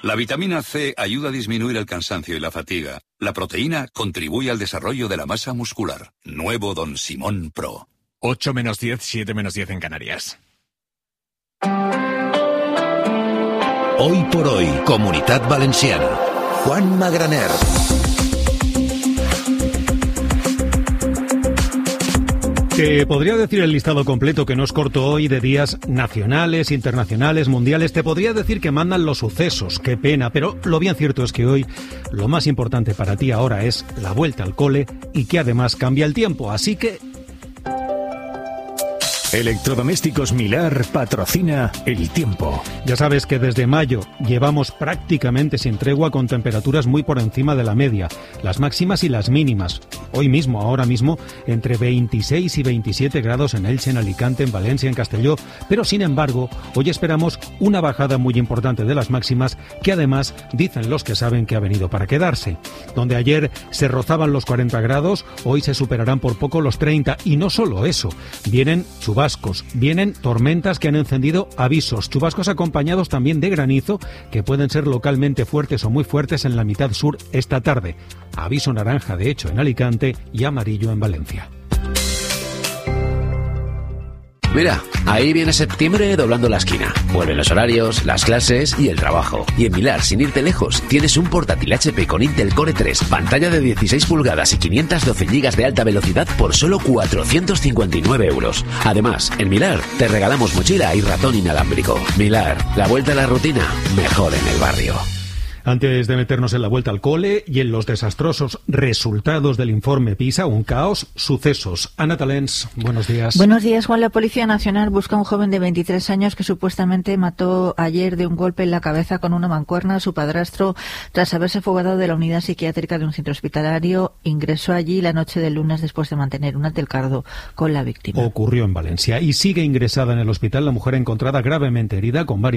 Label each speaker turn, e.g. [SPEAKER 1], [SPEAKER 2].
[SPEAKER 1] La vitamina C ayuda a disminuir el cansancio y la fatiga. La proteína contribuye al desarrollo de la masa muscular. Nuevo Don Simón Pro.
[SPEAKER 2] 8 menos 10, 7 menos 10 en Canarias.
[SPEAKER 3] Hoy por hoy, Comunitat Valenciana. Juan Magraner.
[SPEAKER 4] Te podría decir el listado completo, que no es corto hoy, de días nacionales, internacionales, mundiales. Te podría decir que mandan los sucesos, qué pena, pero lo bien cierto es que hoy lo más importante para ti ahora es la vuelta al cole y que además cambia el tiempo, así que...
[SPEAKER 5] Electrodomésticos Milar patrocina el tiempo.
[SPEAKER 4] Ya sabes que desde mayo llevamos prácticamente sin tregua con temperaturas muy por encima de la media, las máximas y las mínimas. Hoy mismo, ahora mismo, entre 26 y 27 grados en Elche, en Alicante, en Valencia, en Castelló, pero sin embargo, hoy esperamos una bajada muy importante de las máximas que además dicen los que saben que ha venido para quedarse. Donde ayer se rozaban los 40 grados, hoy se superarán por poco los 30 y no solo eso, vienen chubascos, vienen tormentas que han encendido avisos, chubascos acompañados también de granizo que pueden ser localmente fuertes o muy fuertes en la mitad sur esta tarde. Aviso naranja de hecho en Alicante y amarillo en Valencia.
[SPEAKER 6] Mira, ahí viene septiembre doblando la esquina. Vuelven los horarios, las clases y el trabajo. Y en Milar, sin irte lejos, tienes un portátil HP con Intel Core 3, pantalla de 16 pulgadas y 512 GB de alta velocidad por solo 459 euros. Además, en Milar te regalamos mochila y ratón inalámbrico. Milar, la vuelta a la rutina, mejor en el barrio.
[SPEAKER 4] Antes de meternos en la vuelta al cole y en los desastrosos resultados del informe PISA, un caos, sucesos. Ana Talens, buenos días.
[SPEAKER 7] Buenos días, Juan. La Policía Nacional busca a un joven de 23 años que supuestamente mató ayer de un golpe en la cabeza con una mancuerna a su padrastro tras haberse fugado de la unidad psiquiátrica de un centro hospitalario. Ingresó allí la noche del lunes después de mantener un altercado con la víctima.
[SPEAKER 4] Ocurrió en Valencia y sigue ingresada en el hospital la mujer encontrada gravemente herida con varias